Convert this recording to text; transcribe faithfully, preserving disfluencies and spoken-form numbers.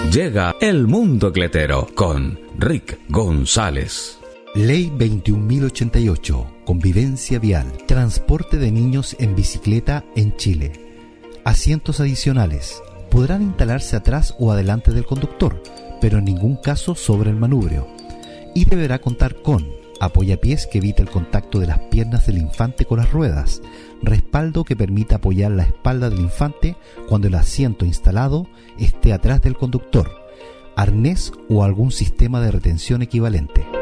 Llega El Mundo Cletero con Rick González. Ley veintiún mil ochenta y ocho. Convivencia vial. Transporte de niños en bicicleta en Chile. Asientos adicionales. Podrán instalarse atrás o adelante del conductor, pero en ningún caso sobre el manubrio. Y deberá contar con apoyapiés que evite el contacto de las piernas del infante con las ruedas, respaldo que permita apoyar la espalda del infante cuando el asiento instalado esté atrás del conductor, arnés o algún sistema de retención equivalente.